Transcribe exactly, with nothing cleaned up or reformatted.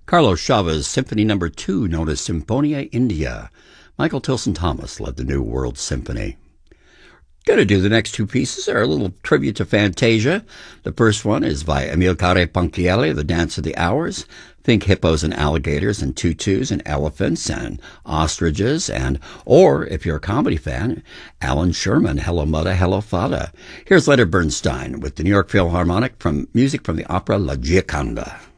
Carlos Chavez Symphony Number Two, known as Symphonia India. Michael Tilson Thomas led the New World Symphony. Going to do the next two pieces are a little tribute to Fantasia. The first one is by Amilcare Ponchielli, The Dance of the Hours. Think hippos and alligators and tutus and elephants and ostriches, and, or, if you're a comedy fan, Alan Sherman, Hello Mudda, Hello Fada. Here's Leonard Bernstein with the New York Philharmonic from music from the opera La Gioconda.